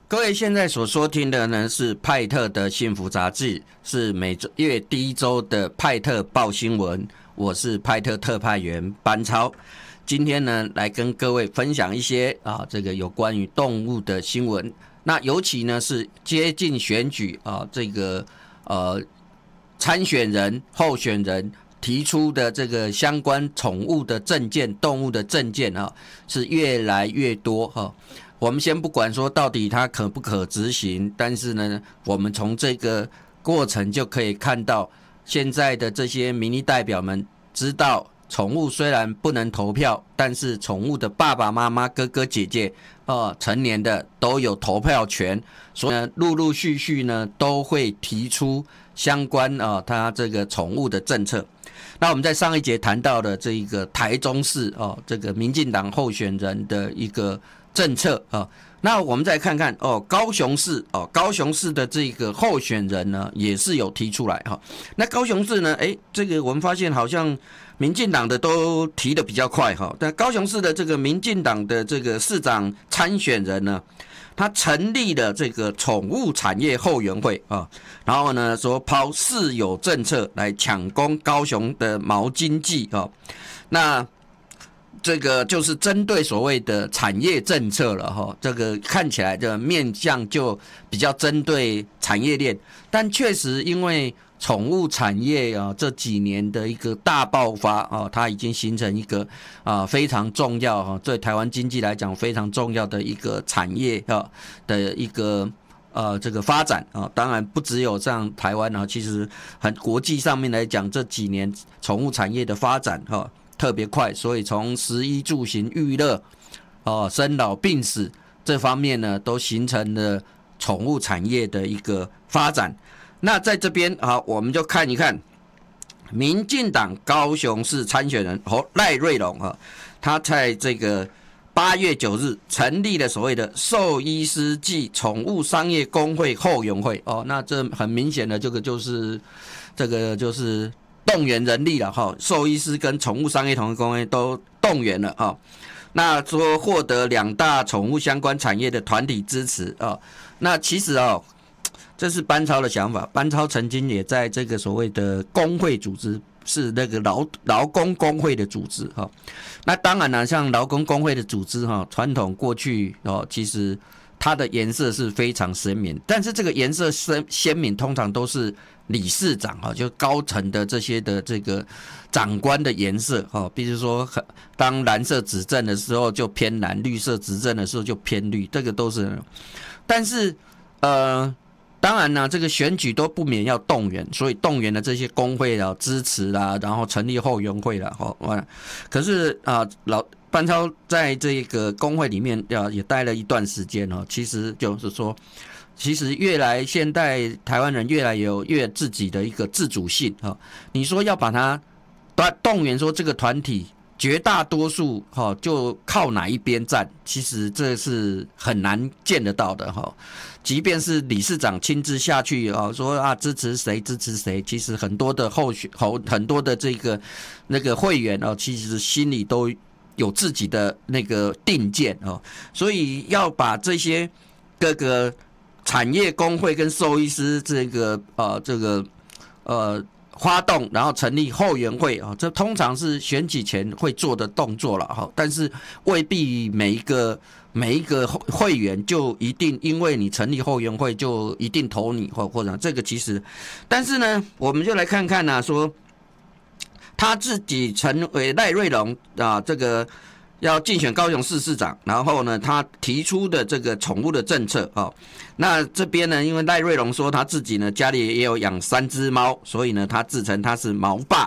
各位现在所收听的呢是派特的幸福杂志，是每月第一周的派特报新闻。我是派特特派员班超，今天呢来跟各位分享一些这个有关于动物的新闻。那尤其呢是接近选举这个参选人、候选人提出的这个相关宠物的政见、动物的政见是越来越多我们先不管说到底它可不可执行，但是呢，我们从这个过程就可以看到，现在的这些民意代表们知道，宠物虽然不能投票，但是宠物的爸爸妈妈、哥哥姐姐成年的都有投票权，所以呢，陆陆续续呢都会提出相关它这个宠物的政策。那我们在上一节谈到的这一个台中市这个民进党候选人的一个政策那我们再看看高雄市的这个候选人呢也是有提出来那高雄市呢这个我们发现好像民进党的都提得比较快但高雄市的这个民进党的这个市长参选人呢，他成立了这个宠物产业后援会然后呢说抛市有政策来抢攻高雄的毛经济那这个就是针对所谓的产业政策了这个看起来的面向就比较针对产业链，但确实因为宠物产业这几年的一个大爆发它已经形成一个非常重要对台湾经济来讲非常重要的一个产业的一个这个发展当然不只有像台湾其实国际上面来讲这几年宠物产业的发展特别快，所以从食衣住行娱乐生老病死这方面呢都形成了宠物产业的一个发展。那在这边我们就看一看民进党高雄市参选人赖瑞隆他在这个8月9日成立了所谓的兽医师暨宠物商业工会后援会那这很明显的这个就是动员人力了兽医师跟宠物商业同业工会都动员了那说获得2大宠物相关产业的团体支持那其实这是班超的想法，班超曾经也在这个所谓的工会组织，是那个劳工工会的组织那当然了，像劳工工会的组织传统过去其实它的颜色是非常鲜明，但是这个颜色鲜明通常都是理事长就高层的这些的这个长官的颜色比如说当蓝色执政的时候就偏蓝，绿色执政的时候就偏绿，这个都是。但是当然呢，这个选举都不免要动员，所以动员了这些工会支持然后成立后援会可是班超在这个工会里面也待了一段时间其实就是说，其实现在台湾人越来越自己的一个自主性你说要把它动员说这个团体绝大多数就靠哪一边站，其实这是很难见得到的即便是理事长亲自下去说支持谁支持谁，其实很多的很多的这个那个会员其实心里都有自己的那个定见所以要把这些各个产业工会跟兽医师这个发动，然后成立后援会这通常是选举前会做的动作了但是未必每一个会员就一定因为你成立后援会就一定投你或者这个其实，但是呢，我们就来看看说他自己成为赖瑞隆这个要竞选高雄市市长，然后呢，他提出的这个宠物的政策那这边呢，因为赖瑞隆说他自己呢家里也有养3只猫，所以呢他自称他是毛爸